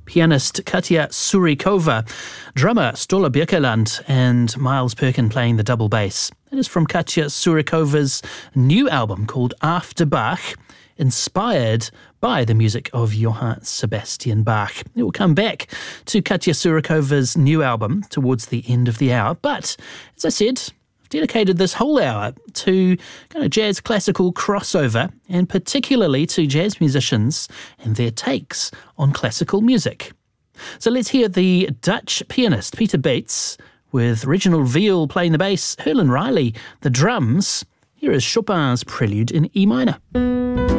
pianist Katia Surikova, drummer Stola Birkeland, and Miles Perkin playing the double bass. It is from Katia Surikova's new album called After Bach, inspired by the music of Johann Sebastian Bach. It will come back to Katia Surikova's new album towards the end of the hour, but as I said, I've dedicated this whole hour to kind of jazz classical crossover, and particularly to jazz musicians and their takes on classical music. So let's hear the Dutch pianist Peter Beets with Reginald Veal playing the bass, Herlin Riley the drums. Here is Chopin's Prelude in E minor.